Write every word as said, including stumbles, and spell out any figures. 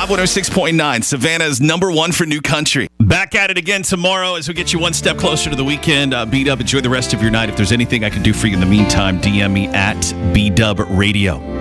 Dub one oh six point nine, Savannah's number one for new country. Back at it again tomorrow as we get you one step closer to the weekend. Uh, B-Dub, enjoy the rest of your night. If there's anything I can do for you in the meantime, D M me at B-Dub Radio.